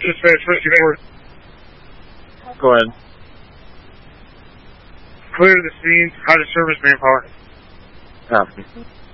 Dispatch, Rescue 4. Go ahead. Clear the scene. High service manpower. Copy.